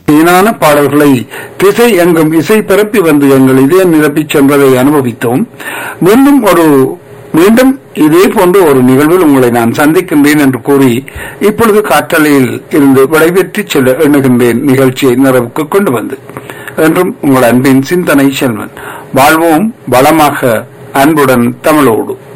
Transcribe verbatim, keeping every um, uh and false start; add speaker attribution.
Speaker 1: வீணான பாடல்களை திசை எங்கும் இசை பரப்பி வந்து எங்கள் இதயம் நிரப்பிச் சென்றதை அனுபவித்தோம். மீண்டும் ஒரு மீண்டும் இதே போன்ற ஒரு நிகழ்வில் உங்களை நான் சந்திக்கின்றேன் என்று கூறி இப்பொழுது காற்றலையில் இருந்து விடைபெற்று செல்ல எண்ணுகின்றேன். நிகழ்ச்சியை நிறைவுக்கு கொண்டு வந்து என்றும் உங்கள் அன்பின் சிந்தனை செல்வன். வாழ்வோம் வளமாக, அன்புடன் தமிழோடு.